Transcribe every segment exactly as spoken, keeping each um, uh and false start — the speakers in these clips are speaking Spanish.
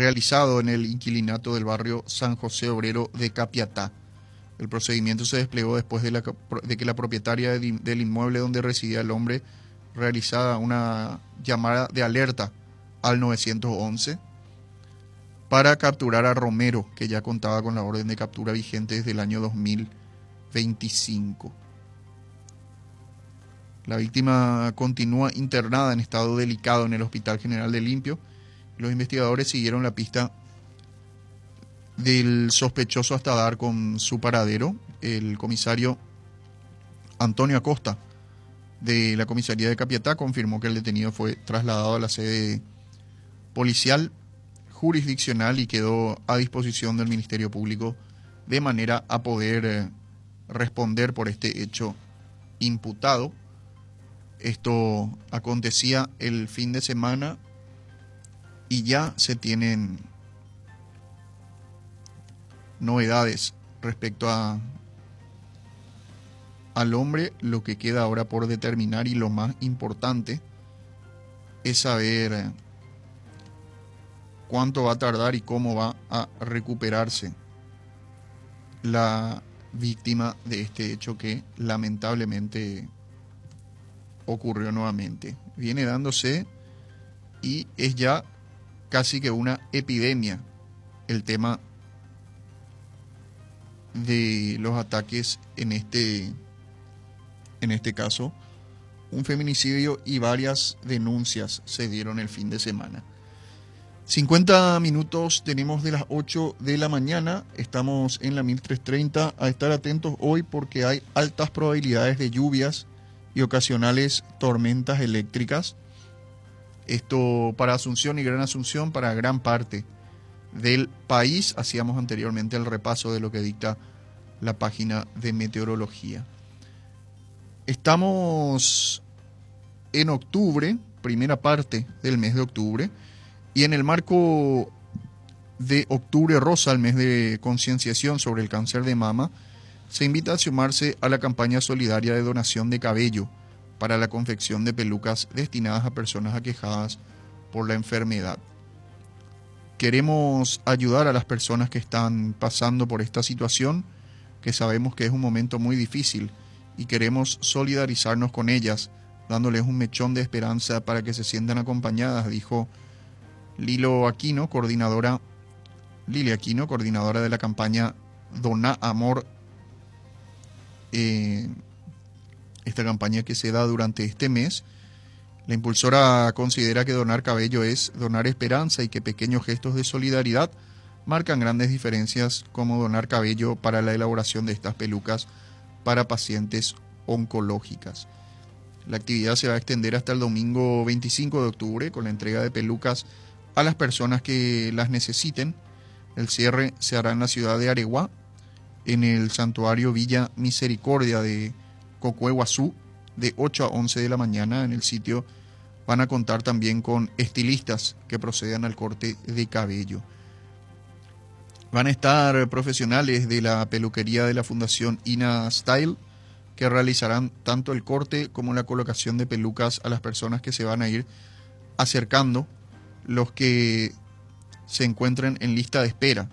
realizado en el inquilinato del barrio San José Obrero de Capiatá. El procedimiento se desplegó después de, la, de que la propietaria de, del inmueble donde residía el hombre realizara una llamada de alerta al nueve once para capturar a Romero, que ya contaba con la orden de captura vigente desde el año dos mil veinticinco. La víctima continúa internada en estado delicado en el Hospital General de Limpio. Los investigadores siguieron la pista del sospechoso hasta dar con su paradero. El comisario Antonio Acosta, de la comisaría de Capiatá, confirmó que el detenido fue trasladado a la sede policial jurisdiccional y quedó a disposición del Ministerio Público de manera a poder eh, responder por este hecho imputado. Esto acontecía el fin de semana y ya se tienen novedades respecto a al hombre. Lo que queda ahora por determinar y lo más importante es saber cuánto va a tardar y cómo va a recuperarse la víctima de este hecho que lamentablemente ocurrió nuevamente. Viene dándose y es ya casi que una epidemia el tema de los ataques en este en este caso. Un feminicidio y varias denuncias se dieron el fin de semana. cincuenta minutos tenemos de las ocho de la mañana. Estamos en la mil trescientos treinta. A estar atentos hoy porque hay altas probabilidades de lluvias y ocasionales tormentas eléctricas. Esto para Asunción y Gran Asunción, para gran parte del país. Hacíamos anteriormente el repaso de lo que dicta la página de meteorología. Estamos en octubre, primera parte del mes de octubre, y en el marco de Octubre Rosa, el mes de concienciación sobre el cáncer de mama, se invita a sumarse a la campaña solidaria de donación de cabello para la confección de pelucas destinadas a personas aquejadas por la enfermedad. Queremos ayudar a las personas que están pasando por esta situación, que sabemos que es un momento muy difícil, y queremos solidarizarnos con ellas, dándoles un mechón de esperanza para que se sientan acompañadas, dijo Lilo Aquino, coordinadora, Lili Aquino, coordinadora de la campaña Doná Amor, eh, esta campaña que se da durante este mes. La impulsora considera que donar cabello es donar esperanza y que pequeños gestos de solidaridad marcan grandes diferencias, como donar cabello para la elaboración de estas pelucas para pacientes oncológicas. La actividad se va a extender hasta el domingo veinticinco de octubre con la entrega de pelucas a las personas que las necesiten. El cierre se hará en la ciudad de Areguá, en el santuario Villa Misericordia de Cocueguazú, de ocho a once de la mañana. En el sitio van a contar también con estilistas que procedan al corte de cabello. Van a estar profesionales de la peluquería de la Fundación Ina Style, que realizarán tanto el corte como la colocación de pelucas a las personas que se van a ir acercando, los que se encuentren en lista de espera.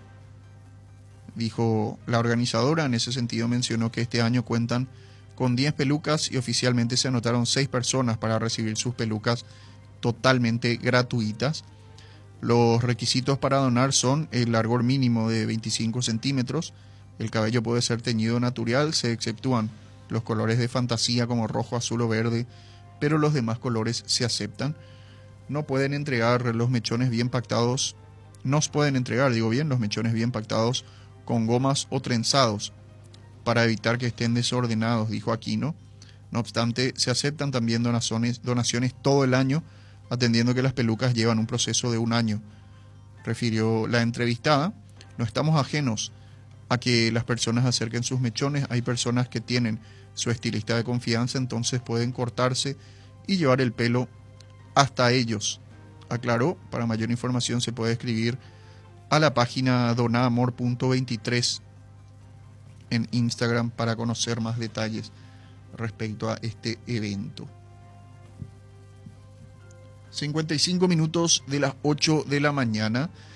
Dijo la organizadora. En ese sentido mencionó que este año cuentan con diez pelucas y oficialmente se anotaron seis personas para recibir sus pelucas totalmente gratuitas. Los requisitos para donar son el largor mínimo de veinticinco centímetros, el cabello puede ser teñido natural, se exceptúan los colores de fantasía como rojo, azul o verde, pero los demás colores se aceptan. No pueden entregar los mechones bien pactados, nos pueden entregar, digo bien, los mechones bien pactados con gomas o trenzados para evitar que estén desordenados, dijo Aquino. No obstante, se aceptan también donaciones, donaciones todo el año, atendiendo que las pelucas llevan un proceso de un año, refirió la entrevistada. No estamos ajenos a que las personas acerquen sus mechones. Hay personas que tienen su estilista de confianza, entonces pueden cortarse y llevar el pelo hasta ellos, aclaró. Para mayor información se puede escribir a la página donaamor punto veintitrés en Instagram para conocer más detalles respecto a este evento. cincuenta y cinco minutos de las ocho de la mañana.